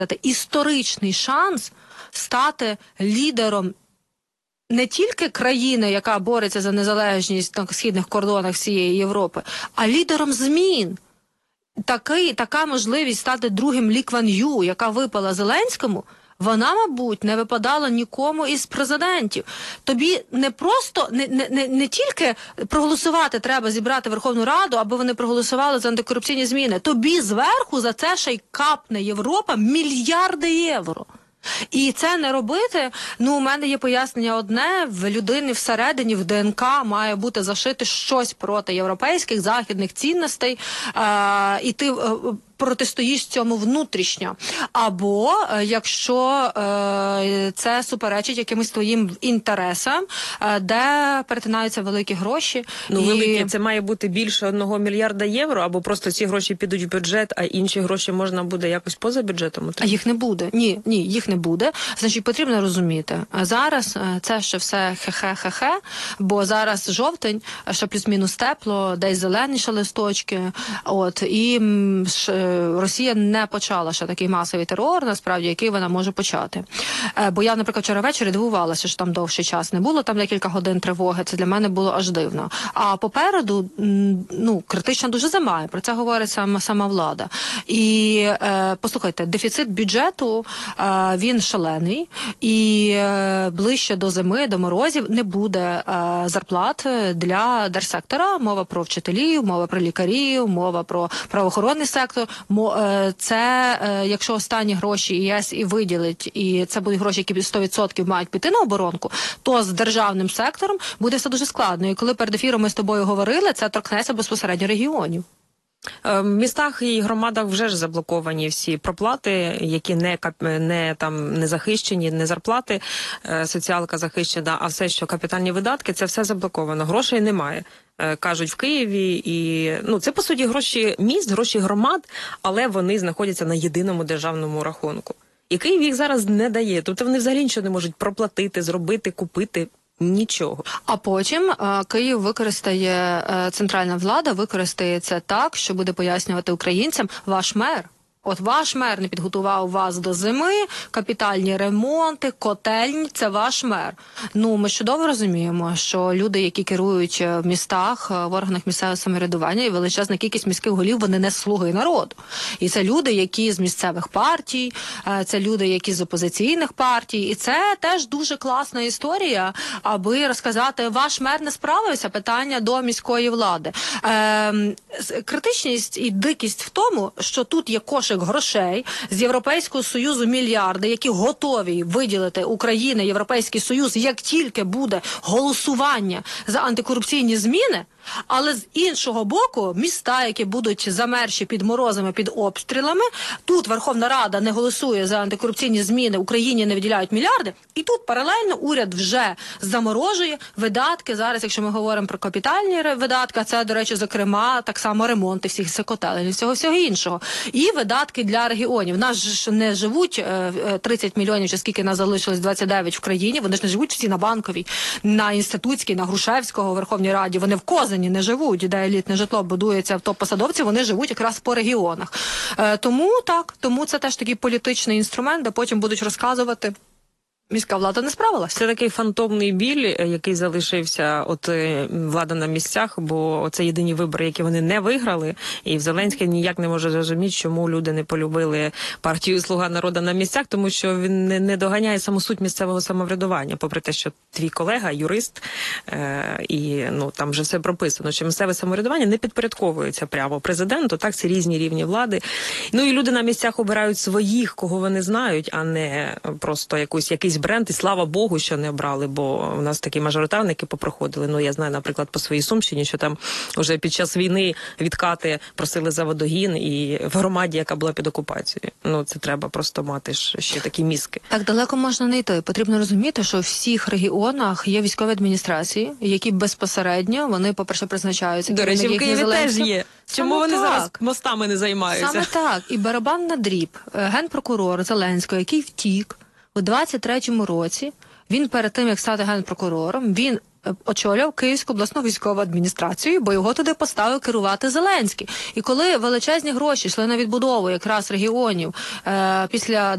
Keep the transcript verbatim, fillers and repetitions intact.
історичний шанс стати лідером не тільки країни, яка бореться за незалежність на східних кордонах всієї Європи, а лідером змін. Такий, така можливість стати другим Лі Кван Ю, яка випала Зеленському, вона, мабуть, не випадала нікому із президентів. Тобі не просто, не, не, не, не тільки проголосувати треба, зібрати Верховну Раду, аби вони проголосували за антикорупційні зміни. Тобі зверху за це ще й капне Європа мільярди євро. І це не робити, ну, у мене є пояснення одне, в людини всередині, в Д Н К має бути зашити щось проти європейських, західних цінностей, е, і ти... Е, протистоїш цьому внутрішньо. Або, якщо е, це суперечить якимось твоїм інтересам, е, де перетинаються великі гроші. Ну, і... великі, це має бути більше одного мільярда євро, або просто ці гроші підуть в бюджет, а інші гроші можна буде якось поза бюджетом отримати? А їх не буде. Ні, ні, їх не буде. Значить, потрібно розуміти. Зараз це ще все хе-хе-хе-хе, бо зараз жовтень, ще плюс-мінус тепло, десь зеленіші листочки, от, і ш, Росія не почала ще такий масовий терор, насправді, який вона може почати. Бо я, наприклад, вчора ввечері дивувалася, що там довший час не було, там декілька годин тривоги, це для мене було аж дивно. А попереду, ну, критична дуже зима, про це говорить сама, сама влада. І, е, послухайте, дефіцит бюджету, е, він шалений, і е, ближче до зими, до морозів не буде е, зарплат для держсектора. Мова про вчителів, мова про лікарів, мова про правоохоронний сектор. Це, якщо останні гроші ЄС і виділить, і це будуть гроші, які сто відсотків мають піти на оборонку, то з державним сектором буде все дуже складно. І коли перед ефіром ми з тобою говорили, це торкнеться безпосередньо регіонів. В містах і громадах вже ж заблоковані всі проплати, які не, не, там, не захищені, не зарплати, соціалка захищена, а все, що капітальні видатки, це все заблоковано. Грошей немає. Кажуть в Києві, і ну це по суті гроші міст, гроші громад, але вони знаходяться на єдиному державному рахунку. І Київ їх зараз не дає. Тобто вони взагалі нічого не можуть проплатити, зробити, купити. Нічого. А потім е, Київ використає, е, центральна влада використає це так, що буде пояснювати українцям: ваш мер. От ваш мер не підготував вас до зими, капітальні ремонти, котельні – це ваш мер. Ну, ми чудово розуміємо, що люди, які керують в містах, в органах місцевого самоврядування, і величезна кількість міських голів, вони не слуги народу. І це люди, які з місцевих партій, це люди, які з опозиційних партій. І це теж дуже класна історія, аби розказати: ваш мер не справився, питання до міської влади. Е, критичність і дикість в тому, що тут є кошик грошей з Європейського Союзу, мільярди, які готові виділити Україна, Європейський Союз, як тільки буде голосування за антикорупційні зміни. Але з іншого боку, міста, які будуть замерзші під морозами, під обстрілами, тут Верховна Рада не голосує за антикорупційні зміни, Україні не виділяють мільярди, і тут паралельно уряд вже заморожує видатки. Зараз, якщо ми говоримо про капітальні видатки, а це, до речі, зокрема, так само ремонти всіх цих котелень, всього всього іншого. І видатки для регіонів. Нас ж не живуть тридцять мільйонів, чи скільки нас залишилось, двадцять дев'ять в країні, вони ж не живуть всі на Банковій, на Інститутській, на Грушевського, в Верховній Раді, вони в Козині не живуть, де елітне житло будується в топ-посадовці, вони живуть якраз по регіонах. Е, тому так, тому це теж такий політичний інструмент, де потім будуть розказувати: міська влада не справилася. Це такий фантомний біль, який залишився от влада на місцях, бо це єдині вибори, які вони не виграли, і Зеленський ніяк не може зрозуміти, чому люди не полюбили партію «Слуга народу» на місцях, тому що він не, не доганяє саму суть місцевого самоврядування, попри те, що твій колега, юрист, е, і ну там вже все прописано, що місцеве самоврядування не підпорядковується прямо президенту, так, це різні рівні влади. Ну і люди на місцях обирають своїх, кого вони знають, а не просто якусь, якийсь бренд, і слава Богу, що не обрали, бо у нас такі мажоритарники попроходили. Ну, я знаю, наприклад, по своїй Сумщині, що там вже під час війни відкати просили за водогін і в громаді, яка була під окупацією. Ну, це треба просто мати ще такі мізки. Так далеко можна не йти. Потрібно розуміти, що в всіх регіонах є військові адміністрації, які безпосередньо, вони, по-перше, призначаються. До речі, в Києві теж є. Чому вони так. зараз мостами не займаються? Саме так. І барабан на дріб. Генпрокурор Зеленського, який втік у двадцять третьому році, він перед тим, як стати генпрокурором, він очолював Київську обласну військову адміністрацію, бо його туди поставив керувати Зеленський. І коли величезні гроші йшли на відбудову якраз регіонів е, після